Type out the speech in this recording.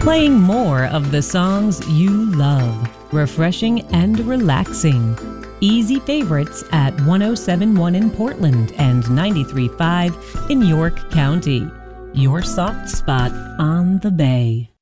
playing more of the songs you love, refreshing and relaxing. Easy favorites at 107.1 in Portland and 93.5 in York County. Your soft spot on the Bay.